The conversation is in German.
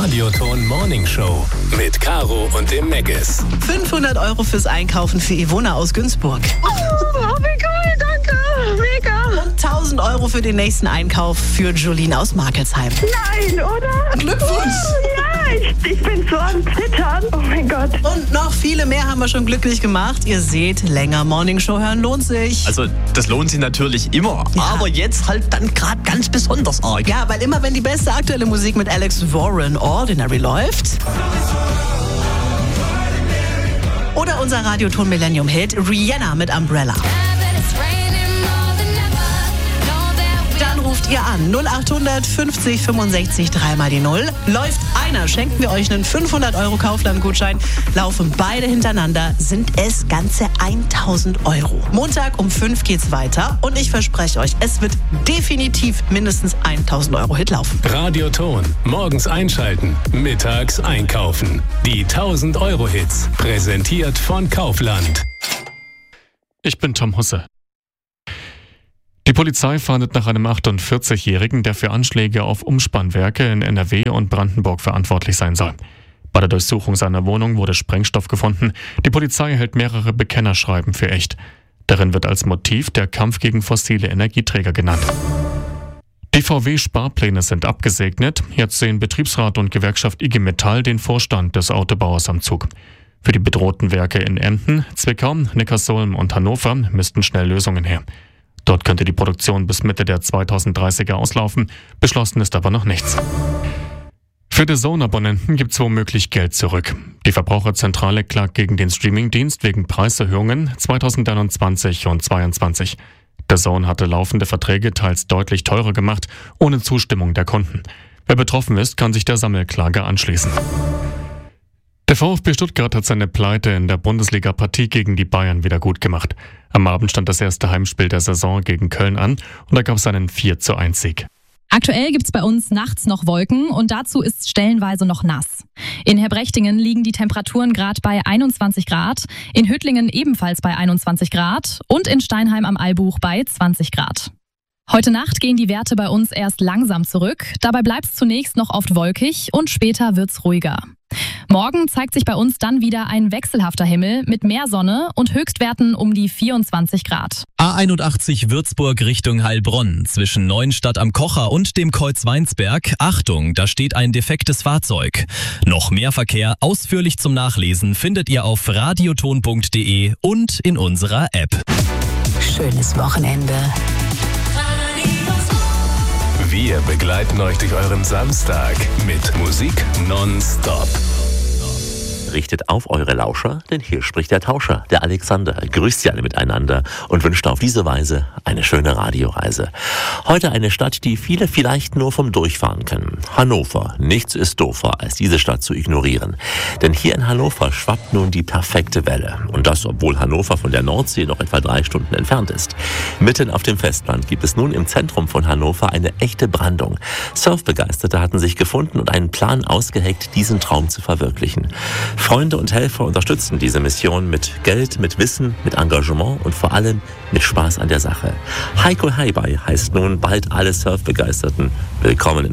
Radioton Morning Show mit Caro und dem Meggis. 500 € fürs Einkaufen für Ivona aus Günzburg. Oh, wie cool, danke, mega. Und 1000 € für den nächsten Einkauf für Jolene aus Markelsheim. Nein, oder? Glückwunsch! Oh, ja, ich bin so am Zittern. Oh mein Gott. Und noch viele mehr haben wir schon glücklich gemach. Ihr seht, länger Morning Show hören lohnt sich. Also, das lohnt sich natürlich immer. Ja. Aber jetzt halt dann gerade ganz besonders arg. Ja, weil immer wenn die beste aktuelle Musik mit Alex Warren Ordinary läuft. Oder unser Radioton Millennium Hit Rihanna mit Umbrella. Dann ruft ihr an 0800 50 65 3 mal die 0. Läuft einer, schenken wir euch einen 500 € Kaufland-Gutschein. Laufen beide hintereinander, sind es ganze 1000 €. Montag um 5 geht's weiter und ich verspreche euch, es wird definitiv mindestens 1000 € Hit laufen. Radioton. Morgens einschalten, mittags einkaufen. Die 1000 € Hits. Präsentiert von Kaufland. Ich bin Tom Husse. Die Polizei fahndet nach einem 48-Jährigen, der für Anschläge auf Umspannwerke in NRW und Brandenburg verantwortlich sein soll. Bei der Durchsuchung seiner Wohnung wurde Sprengstoff gefunden. Die Polizei hält mehrere Bekennerschreiben für echt. Darin wird als Motiv der Kampf gegen fossile Energieträger genannt. Die VW-Sparpläne sind abgesegnet. Jetzt sehen Betriebsrat und Gewerkschaft IG Metall den Vorstand des Autobauers am Zug. Für die bedrohten Werke in Emden, Zwickau, Neckarsulm und Hannover müssten schnell Lösungen her. Dort könnte die Produktion bis Mitte der 2030er auslaufen, beschlossen ist aber noch nichts. Für DAZN-Abonnenten gibt es womöglich Geld zurück. Die Verbraucherzentrale klagt gegen den Streamingdienst wegen Preiserhöhungen 2021 und 2022. DAZN hatte laufende Verträge teils deutlich teurer gemacht, ohne Zustimmung der Kunden. Wer betroffen ist, kann sich der Sammelklage anschließen. Der VfB Stuttgart hat seine Pleite in der Bundesliga-Partie gegen die Bayern wieder gut gemacht. Am Abend stand das erste Heimspiel der Saison gegen Köln an und da gab es einen 4:1-Sieg. Aktuell gibt's bei uns nachts noch Wolken und dazu ist stellenweise noch nass. In Herbrechtingen liegen die Temperaturen gerade bei 21 Grad, in Hüttlingen ebenfalls bei 21 Grad und in Steinheim am Albuch bei 20 Grad. Heute Nacht gehen die Werte bei uns erst langsam zurück, dabei bleibt's zunächst noch oft wolkig und später wird's ruhiger. Morgen zeigt sich bei uns dann wieder ein wechselhafter Himmel mit mehr Sonne und Höchstwerten um die 24 Grad. A81 Würzburg Richtung Heilbronn zwischen Neuenstadt am Kocher und dem Kreuz Weinsberg. Achtung, da steht ein defektes Fahrzeug. Noch mehr Verkehr ausführlich zum Nachlesen findet ihr auf radioton.de und in unserer App. Schönes Wochenende. Wir begleiten euch durch euren Samstag mit Musik nonstop. Richtet auf eure Lauscher, denn hier spricht der Tauscher, der Alexander. Grüßt sie alle miteinander und wünscht auf diese Weise eine schöne Radioreise. Heute eine Stadt, die viele vielleicht nur vom Durchfahren kennen. Hannover. Nichts ist doofer, als diese Stadt zu ignorieren. Denn hier in Hannover schwappt nun die perfekte Welle. Und das, obwohl Hannover von der Nordsee noch etwa 3 Stunden entfernt ist. Mitten auf dem Festland gibt es nun im Zentrum von Hannover eine echte Brandung. Surfbegeisterte hatten sich gefunden und einen Plan ausgeheckt, diesen Traum zu verwirklichen. Freunde und Helfer unterstützen diese Mission mit Geld, mit Wissen, mit Engagement und vor allem mit Spaß an der Sache. Heiko Heibai heißt nun bald alle Surfbegeisterten willkommen in